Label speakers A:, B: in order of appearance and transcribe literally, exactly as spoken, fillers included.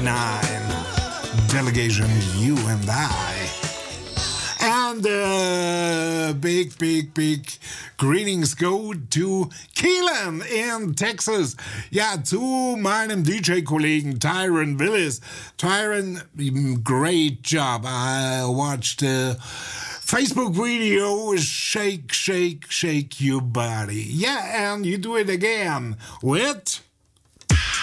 A: ninety-nine. Delegation You and I. And uh, big, big, big greetings go to Keelan in Texas. Ja, zu meinem D J-Kollegen Tyron Willis. Tyron, great job. I watched the Facebook video, Shake, Shake, Shake Your Body. Yeah, and you do it again with...